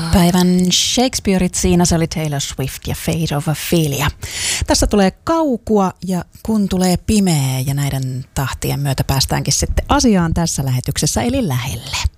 Päivän Shakespeareit, siinä se oli Taylor Swift ja Fate of Ophelia. Tässä tulee kaukua ja kun tulee pimeä ja näiden tahtien myötä päästäänkin sitten asiaan tässä lähetyksessä eli lähelle.